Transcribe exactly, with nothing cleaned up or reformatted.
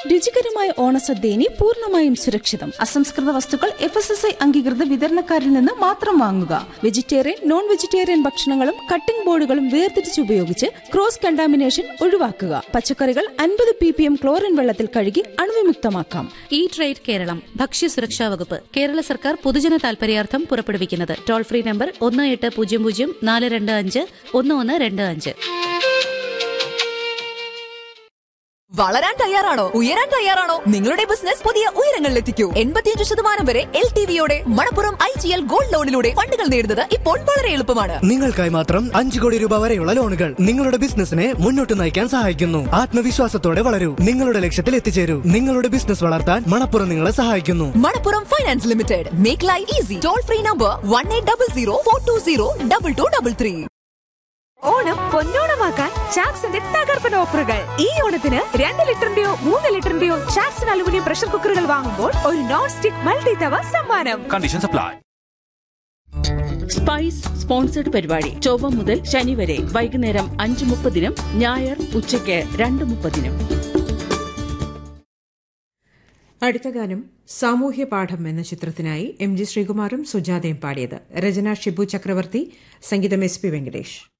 രുചികരമായ ഓണസദ്യ ഇനി പൂർണ്ണമായും സുരക്ഷിതം. അസംസ്കൃത വസ്തുക്കൾ എഫ് എസ് എസ് ഐ അംഗീകൃത വിതരണക്കാരിൽ നിന്ന് മാത്രം വാങ്ങുക. വെജിറ്റേറിയൻ, നോൺ വെജിറ്റേറിയൻ ഭക്ഷണങ്ങളും കട്ടിംഗ് ബോർഡുകളും വേർതിരിച്ച് ഉപയോഗിച്ച് ക്രോസ് കണ്ടാമിനേഷൻ ഒഴിവാക്കുക. പച്ചക്കറികൾ അൻപത് പി പി എം ക്ലോറിൻ വെള്ളത്തിൽ കഴുകി അണുവിമുക്തമാക്കാം. ഈ ട്രേഡ് കേരളം ഭക്ഷ്യസുരക്ഷാ വകുപ്പ് കേരള സർക്കാർ പൊതുജന താൽപര്യാർത്ഥം പുറപ്പെടുവിക്കുന്നത്. ടോൾ ഫ്രീ നമ്പർ ഒന്ന് എട്ട് പൂജ്യം പൂജ്യം നാല് രണ്ട് അഞ്ച് ഒന്ന് ഒന്ന് രണ്ട് അഞ്ച്. വളരാൻ തയ്യാറാണോ? ഉയരാൻ തയ്യാറാണോ? നിങ്ങളുടെ ബിസിനസ് പുതിയ ഉയരങ്ങളിലെത്തിക്കൂ. എൺപത്തിയഞ്ച് ശതമാനം വരെ L T വിയോടെ Manappuram I G L gold ലോണിലൂടെ ഫണ്ടുകൾ നേടുന്നത് ഇപ്പോൾ വളരെ എളുപ്പമാണ്. നിങ്ങൾക്കായി മാത്രം അഞ്ച് കോടി രൂപ വരെയുള്ള ലോണുകൾ നിങ്ങളുടെ ബിസിനസിനെ മുന്നോട്ട് നയിക്കാൻ സഹായിക്കുന്നു. ആത്മവിശ്വാസത്തോടെ വളരൂ, നിങ്ങളുടെ ലക്ഷ്യത്തിൽ എത്തിച്ചേരൂ. നിങ്ങളുടെ ബിസിനസ് വളർത്താൻ മണപ്പുറം നിങ്ങളെ സഹായിക്കുന്നു. Manappuram finance limited. Make life easy. Toll free number one eight double zero four to zero double two double three. Onam പൊന്നോണമാക്കാൻ ചാക്സിന്റെ തകർപ്പൻ ഓഫറുകൾ. ഈ ഓണത്തിന് രണ്ട് ലിറ്ററിന്റെയോ മൂന്ന് ലിറ്ററിന്റെയോ ചാക്സൺ അലുമിനിയം പ്രഷർ കുക്കറുകൾ വാങ്ങുമ്പോൾ ഒരു നോൺ സ്റ്റിക് മൾട്ടി തവ സമ്മാനം. Conditions apply. സ്പൈസ് സ്പോൺസർഡ് പരിപാടി ചൊവ്വ മുതൽ ശനി വരെ വൈകുന്നേരം അഞ്ച് മുപ്പതിനും ഞായർ ഉച്ചയ്ക്ക് രണ്ട് മുപ്പതിനും. അടുത്ത ഗാനം സാമൂഹ്യ പാഠം എന്ന ചിത്രത്തിനായി എം ജി ശ്രീകുമാറും സുജാതയും പാടിയത്. രചന ഷിബു ചക്രവർത്തി, സംഗീതം എസ് പി വെങ്കടേഷ്.